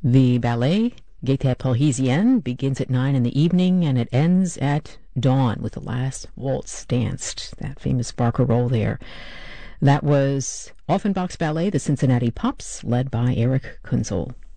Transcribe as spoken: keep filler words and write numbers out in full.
The ballet, Gaieté Parisienne, begins at nine in the evening and it ends at dawn with the last waltz danced, that famous barcarolle there. That was Offenbach's ballet, The Cincinnati Pops, led by Eric Kunzel.